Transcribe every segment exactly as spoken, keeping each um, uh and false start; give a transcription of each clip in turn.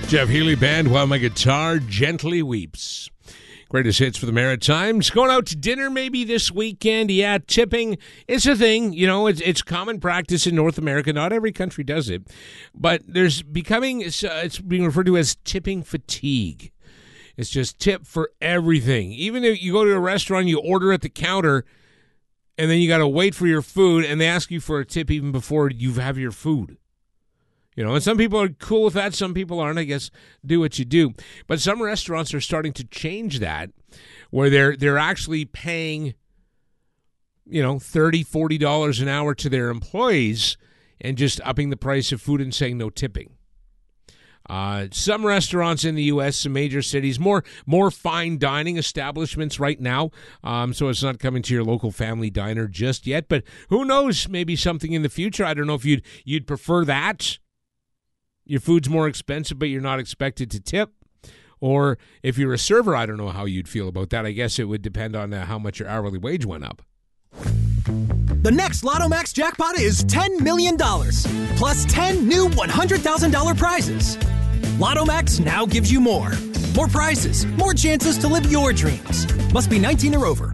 Jeff Healey Band, while my guitar gently weeps. Greatest hits for the Maritimes. Going out to dinner maybe this weekend. Yeah, tipping is a thing. You know, it's, it's common practice in North America. Not every country does it. But there's becoming, it's, uh, it's being referred to as tipping fatigue. It's just tip for everything. Even if you go to a restaurant, you order at the counter, and then you got to wait for your food, and they ask you for a tip even before you have your food. You know, and some people are cool with that. Some people aren't. I guess do what you do. But some restaurants are starting to change that, where they're they're actually paying, you know, thirty dollars, forty dollars an hour to their employees and just upping the price of food and saying no tipping. Uh, some restaurants in the U S, some major cities, more more fine dining establishments right now. Um, so it's not coming to your local family diner just yet. But who knows? Maybe something in the future. I don't know if you'd you'd prefer that. Your food's more expensive, but you're not expected to tip. Or if you're a server, I don't know how you'd feel about that. I guess it would depend on uh, how much your hourly wage went up. The next Lotto Max jackpot is ten million dollars, plus ten new one hundred thousand dollars prizes. Lotto Max now gives you more. More prizes, more chances to live your dreams. Must be nineteen or over.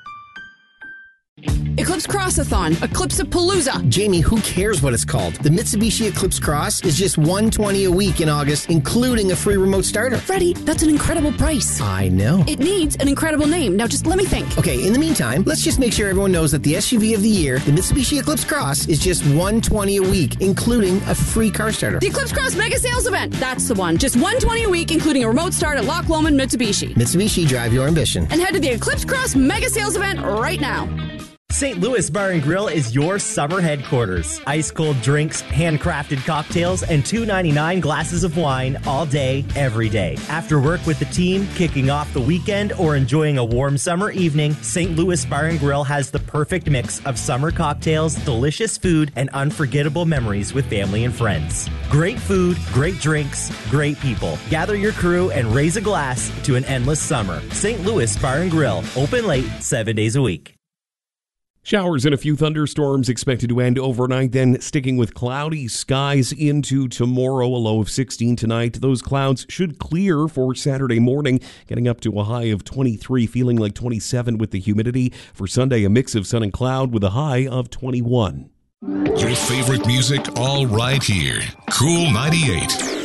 Eclipse Crossathon, Eclipse-a-Palooza. Jamie, who cares what it's called? The Mitsubishi Eclipse Cross is just one hundred twenty dollars a week in August, including a free remote starter. Freddie, that's an incredible price. I know. It needs an incredible name. Now just let me think. Okay, in the meantime, let's just make sure everyone knows that the S U V of the year, the Mitsubishi Eclipse Cross, is just one hundred twenty dollars a week, including a free car starter. The Eclipse Cross Mega Sales Event. That's the one. Just one hundred twenty dollars a week, including a remote start at Loch Lomond Mitsubishi. Mitsubishi, drive your ambition. And head to the Eclipse Cross Mega Sales Event right now. Saint Louis Bar and Grill is your summer headquarters. Ice-cold drinks, handcrafted cocktails, and two dollars and ninety-nine cents glasses of wine all day, every day. After work with the team, kicking off the weekend, or enjoying a warm summer evening, Saint Louis Bar and Grill has the perfect mix of summer cocktails, delicious food, and unforgettable memories with family and friends. Great food, great drinks, great people. Gather your crew and raise a glass to an endless summer. Saint Louis Bar and Grill, open late, seven days a week. Showers and a few thunderstorms expected to end overnight, then sticking with cloudy skies into tomorrow, a low of sixteen tonight. Those clouds should clear for Saturday morning, getting up to a high of twenty-three, feeling like twenty-seven with the humidity. For Sunday, a mix of sun and cloud with a high of twenty-one. Your favorite music all right here. Cool ninety-eight.